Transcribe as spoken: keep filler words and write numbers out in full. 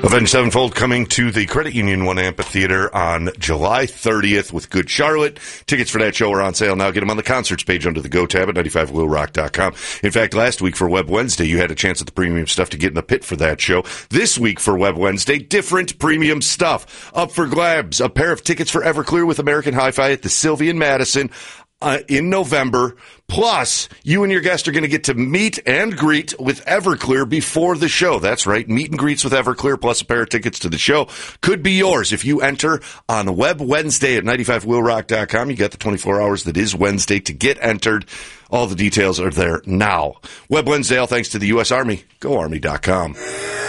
Avenged Sevenfold coming to the Credit Union One Amphitheater on July thirtieth with Good Charlotte. Tickets for that show are on sale now. Get them on the concerts page under the Go tab at ninety-five will rock dot com. In fact, last week for Web Wednesday, you had a chance at the premium stuff to get in the pit for that show. This week for Web Wednesday, different premium stuff. Up for grabs, a pair of tickets for Everclear with American Hi-Fi at the Sylvia in Madison. Uh, in November, plus you and your guest are going to get to meet and greet with Everclear before the show. That's right, meet and greets with Everclear plus a pair of tickets to the show could be yours if you enter on Web Wednesday at ninety-five will rock dot com. You got the twenty-four hours that is Wednesday to get entered. All the details are there now. Web Wednesday, all thanks to the U S Army. Go Army dot com.